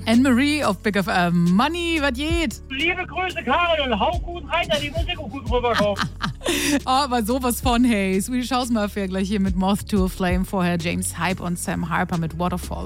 Anne-Marie auf Big FM. Money, was geht? Liebe Grüße, Karin, und hau gut rein, dass die Musik auch gut rüberkommt. Aber sowas von, hey. Swedish House Mafia gleich hier mit Moth to a Flame. Vorher James Hype und Sam Harper mit Waterfall.